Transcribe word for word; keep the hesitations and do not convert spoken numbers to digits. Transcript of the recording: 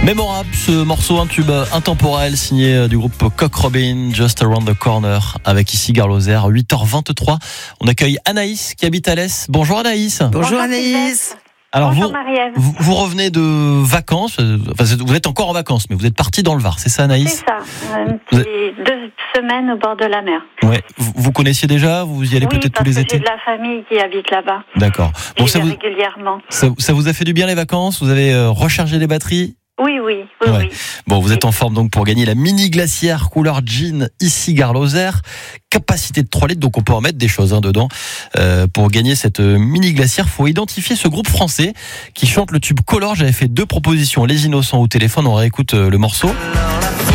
Mémorable ce morceau, un tube intemporel signé du groupe Cock Robin, Just Around the Corner, avec ici Garloser, huit heures vingt-trois. On accueille Anaïs qui habite à l'Est. Bonjour Anaïs. Bonjour, Bonjour Anaïs. Alors Bonjour vous, Marie-Ève. vous, vous revenez de vacances, enfin, vous êtes encore en vacances, mais vous êtes parti dans le Var, c'est ça Anaïs? C'est ça, un petit deux semaines au bord de la mer. Ouais. Vous, vous connaissiez déjà? Vous y allez Oui, peut-être tous parce les que étés? j'ai de la famille qui habite là-bas. D'accord. Bon, J'y ça vais vous, régulièrement. ça, ça vous a fait du bien les vacances? Vous avez euh, rechargé les batteries? Oui, oui, oui, Ouais. oui. Bon, vous êtes en forme donc pour gagner la mini glacière couleur jean ici Garloser, capacité de trois litres, donc on peut en mettre des choses hein, dedans. Euh, pour gagner cette mini glacière, faut identifier ce groupe français qui chante le tube Color. J'avais fait deux propositions, Les Innocents au téléphone, on réécoute euh, le morceau.